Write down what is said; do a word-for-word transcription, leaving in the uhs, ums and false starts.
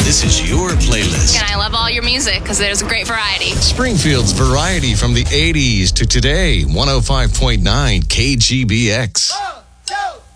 This is your playlist. And I love all your music because there's a great variety. Springfield's variety from the eighties to today. one oh five point nine K G B X.